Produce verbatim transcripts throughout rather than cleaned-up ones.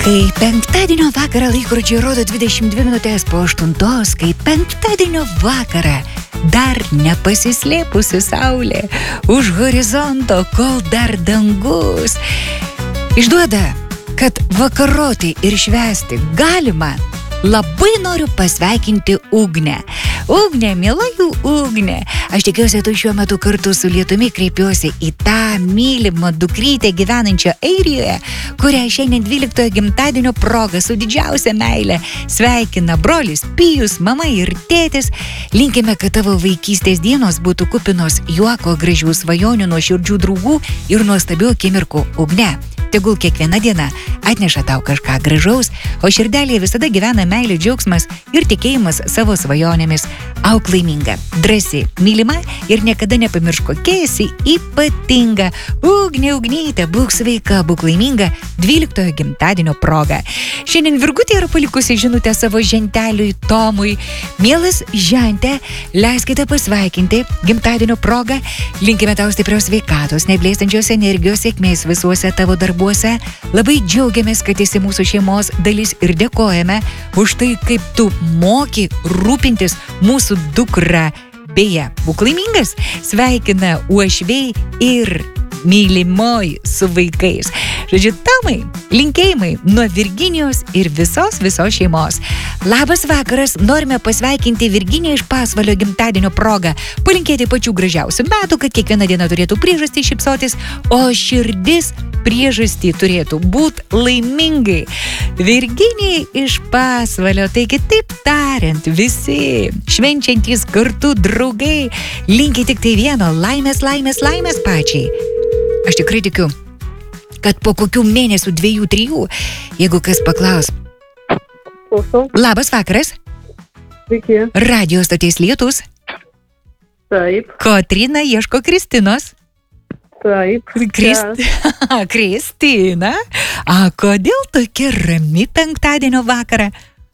Kai penktadienio vakarą laikrodžiai rodo dvidešimt dvi minutės po aštuntos, kai penktadienio vakarą dar nepasislėpusi saulė už horizonto, kol dar dangus išduoda, kad vakaroti ir švęsti galima, labai noriu pasveikinti Ugnę. Ugnė, mieloji Ugnė, aš tikiuosi, tu šiuo metu kartu su lietumi kreipiuosi į tą mylimą dukrytę gyvenančią Airijoje, kurią šiandien dvyliktojo gimtadienio proga su didžiausia meile sveikina brolis Pijus, mama ir tėtis. Linkime, kad tavo vaikystės dienos būtų kupinos juoko, gražių svajonių, nuoširdžių draugų ir nuostabių akimirkų. Ugne, tegul kiekviena diena atneša tau kažką gražaus, o širdelėje visada gyvena meilė, džiaugsmas ir tikėjimas savo svajonėmis. Auk laiminga, drąsi, mylima ir niekada nepamiršk, kokia esi ypatinga. Ugnė, Ugnyte, būk sveika, būk laiminga dvyliktojo gimtadienio proga. Šiandien Virgutė yra palikusi žinutę savo ženteliui Tomui. Mielas žente, leiskite pasveikinti gimtadienio progą. Linkime tau stiprios sveikatos, neblėstančios energijos, sėkmės visuose tavo darbuose. Labai džiaugiamės, kad esi mūsų šeimos dalis ir dėkojame už tai, kaip tu moki rūpintis mūsų dukra. Beje, būk laimingas, sveikina uošviai ir mylimoji su vaikais. Žodžiu, Tomai, linkėjimai nuo Virginijos ir visos visos šeimos. Labas vakaras, norime pasveikinti Virginiją iš Pasvalio gimtadienio proga, palinkėti pačių gražiausių metų, kad kiekviena diena turėtų priežastį šypsotis, o širdis priežastį turėtų būti laimingai. Virginijai iš Pasvalio, taigi taip tariant, visi švenčiantys kartu draugai linki tik tai vieno, laimės, laimės, laimės pačiai. Aš tikrai tikiu, kad po kokių mėnesių, dviejų, trijų, jeigu kas paklaus. Klausau. Labas vakaras. Sveiki. Radio stoties Lietus. Taip. Kotryna ieško Kristinos. Taip. Krist... Kristina, a kodėl tokia rami penktadienio vakarą?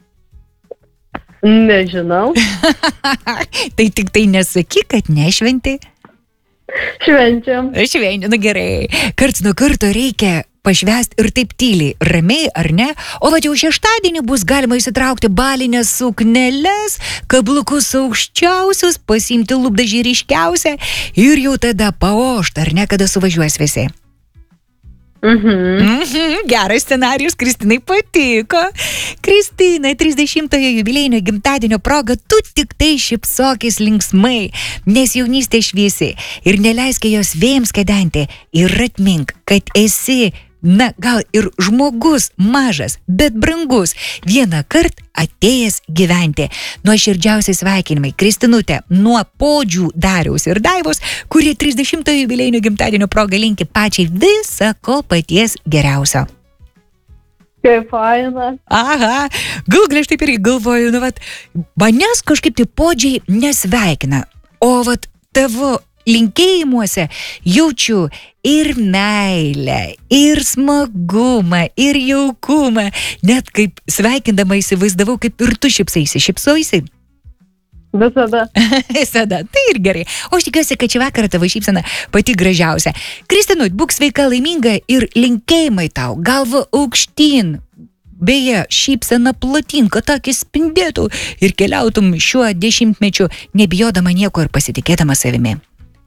Nežinau. Tai tik tai nesakyk, kad nešventi. Švenčiam. Švenčiam, na gerai. Karts nuo karto reikia pašvęsti ir taip tyliai, ramiai ar ne, o va jau šeštadienį bus galima įsitraukti balinės sukneles, kabliukus aukščiausius, pasiimti lūpdažį ryškiausią ir jau tada paošt, ar ne, kada suvažiuos visi. Mhm. Mhm, geras scenarijus, Kristinai patiko. Kristina, trisdešimtojo jubiliejinio gimtadienio proga, tu tik tai šypsokis linksmai, nes jaunystė šviesi ir neleisk jos vėjams kedenti ir atmink, kad esi, na, gal ir žmogus mažas, bet brangus, vieną kart atėjęs gyventi. Nuoširdžiausiai sveikinimai, Kristinute, nuo Podžių Dariaus ir Daivos, kurie trisdešimtojo jubiliejinio gimtadienio proga linki pačiai visa ko paties geriausio. Kaip faina. Aha, gal gal aš taip irgi galvoju, nu vat, manęs kažkaip tai Podžiai nesveikina, o vat tavo linkėjimuose jaučiu ir meilę, ir smagumą, ir jaukumą. Net kaip sveikindama įsivaizdavau, kaip ir tu šypsaisi. Šypsoisi? Visada. Visada, tai ir gerai. O aš tikiuosi, kad šį vakarą tavo šypsena pati gražiausia. Kristinut, būk sveika, laiminga ir linkėjimai tau, galva aukštyn. Beje, šypsena platyn, kad akis spindėtų ir keliautum šiuo dešimtmečiu, nebijodama nieko ir pasitikėdama savimi.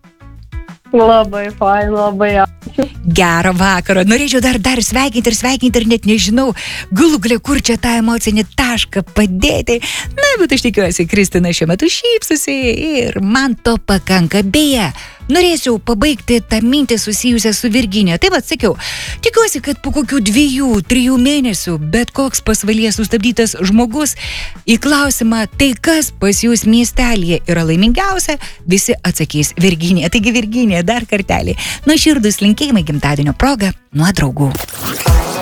Labai fain, labai ačiū. Gero vakaro. Norėčiau dar, dar sveikinti ir sveikinti ir net nežinau, galų galia kur čia tą emocinį tašką padėti. Na, bet aš tikiuosi, Kristina šiuo metu šypsosi ir man to pakanka. Beje, norėsiu pabaigti tą mintį susijusią su Virginija. Taip pat sakiau, tikiuosi, kad po kokių dviejų, trijų mėnesių bet koks pasvalyje sustabdytas žmogus į klausimą, tai kas pas jūs miestelėje yra laimingiausia, visi atsakys Virginija. Taigi Virginija, dar kartelį, nuoširdūs linkėjimai gimtadienio proga nuo draugų.